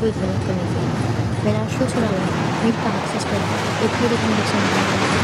good when it convenient. When our shoots are alive, new paths is spread, with beautiful conditions.